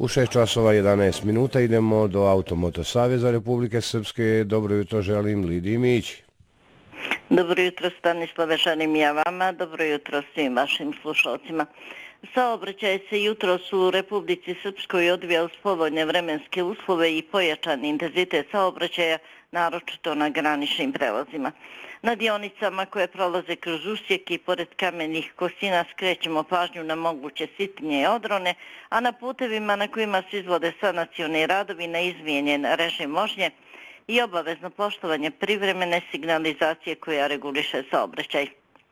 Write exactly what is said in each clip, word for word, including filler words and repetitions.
U šest časova jedanaest minuta idemo do Automoto Saveza Republike Srpske. Dobro jutro želim Lidiji Mić. Dobro jutro Stanislave, želim ja vama. Dobro jutro svim vašim slušalcima. Saobraćaj se jutros u Republici Srpskoj odvija uz povoljne vremenske uslove i pojačan intenzitet saobraćaja, naročito na graničnim prelazima. Na dionicama koje prolaze kroz usjek i pored kamenih kosina skrećemo pažnju na moguće sitnije odrone, a na putevima na kojima se izvode sanacioni radovi na izmijenjen režim vožnje i obavezno poštovanje privremene signalizacije koja reguliše saobraćaj.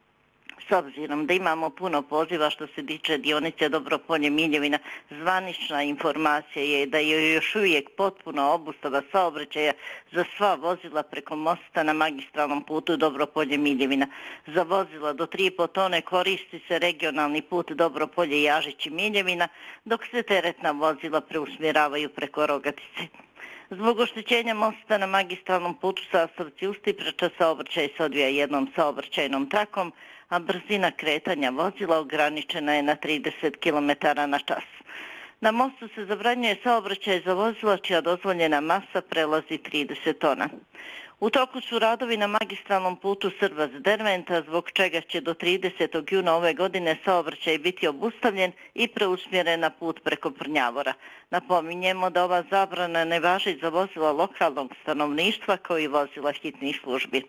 S obzirom da imamo puno poziva što se tiče dionice Dobropolje-Miljevina, zvanična informacija je da je još uvijek potpuno obustava saobraćaja za sva vozila preko mosta na magistralnom putu Dobropolje-Miljevina. Za vozila do tri i po tone koristi se regionalni put Dobropolje-Jažići-Miljevina, dok se teretna vozila preusmjeravaju preko Rogatice. Zbog oštećenja mosta na magistralnom putu sastavci Ustipreča saobraćaj se odvija jednom saobraćajnom trakom, a brzina kretanja vozila ograničena je na trideset kilometara na čas. Na mostu se zabranjuje saobraćaj za vozila čija dozvoljena masa prelazi trideset tona. U toku su radovi na magistralnom putu Srbac-Derventa, zbog čega će do tridesetog juna ove godine saobraćaj biti obustavljen i preusmjeren na put preko Prnjavora. Napominjemo da ova zabrana ne važi za vozila lokalnog stanovništva kao i vozila hitnih službi.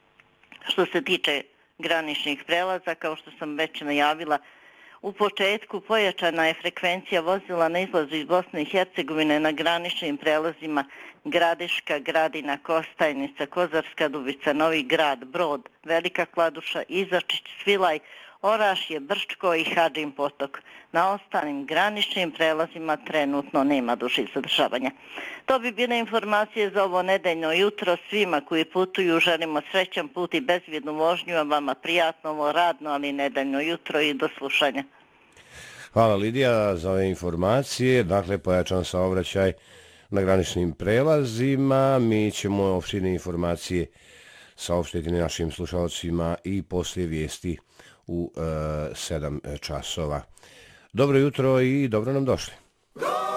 Što se tiče graničnih prelaza, kao što sam već najavila, u početku pojačana je frekvencija vozila na izlazu iz Bosne i Hercegovine na graničnim prelazima Gradiška, Gradina, Kostajnica, Kozarska Dubica, Novi Grad, Brod, Velika Kladuša, Izačić, Svilaj, Orašje, Brčko i Hadžin Potok. Na ostalim graničnim prelazima trenutno nema dužih zadržavanja. To bi bile informacije za ovo nedeljno jutro. Svima koji putuju želimo srećan put i bezbjednu vožnju, a vama prijatno ovo radno, ali nedeljno jutro i do slušanja. Hvala Lidija za ove informacije. Dakle, pojačan saobraćaj na graničnim prelazima. Mi ćemo opštine informacije saopštiti našim slušalcima i poslije vijesti u uh, sedam časova. Dobro jutro i dobro nam došli.